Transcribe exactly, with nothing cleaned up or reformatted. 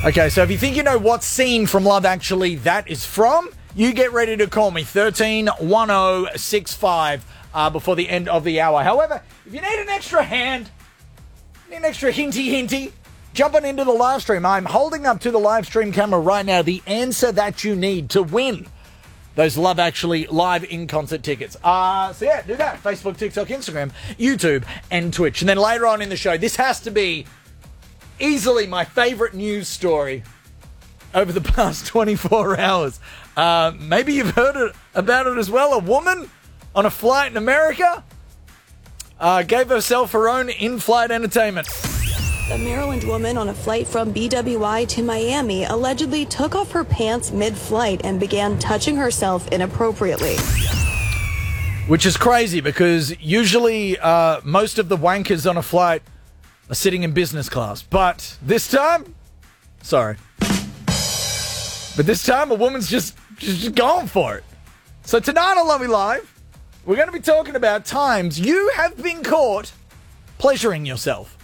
Okay, so if you think you know what scene from Love Actually that is from, you get ready to call me thirteen one oh six five uh, before the end of the hour. However, if you need an extra hand, need an extra hinty hinty, jump on into the live stream. I'm holding up to the live stream camera right now the answer that you need to win those Love Actually live in-concert tickets. Uh, so yeah, do that. Facebook, TikTok, Instagram, YouTube, and Twitch. And then later on in the show, this has to be easily my favorite news story over the past twenty-four hours. Uh, maybe you've heard it, about it as well. A woman on a flight in America uh, gave herself her own in-flight entertainment. A Maryland woman on a flight from B W I to Miami allegedly took off her pants mid-flight and began touching herself inappropriately. Which is crazy because usually uh, most of the wankers on a flight are sitting in business class. But this time, sorry. But this time, a woman's just, just going for it. So tonight on Lovey Live, we're going to be talking about times you have been caught pleasuring yourself.